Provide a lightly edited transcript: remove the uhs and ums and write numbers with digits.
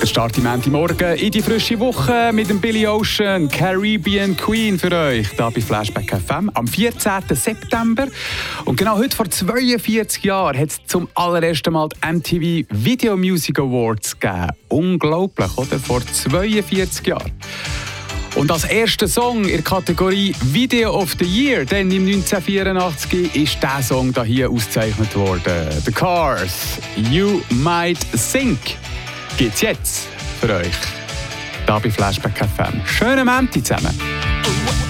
Der Start im Montagmorgen in die frische Woche mit dem Billy Ocean, Caribbean Queen für euch, hier bei Flashback FM am 14. September. Und genau heute vor 42 Jahren hat es zum allerersten Mal die MTV Video Music Awards gegeben. Unglaublich, oder? Vor 42 Jahren. Und als erster Song in der Kategorie Video of the Year, dann im 1984, ist dieser Song hier ausgezeichnet worden. The Cars, You Might Think, gibt's jetzt für euch. Hier bei Flashback FM. Schönen Montag zusammen.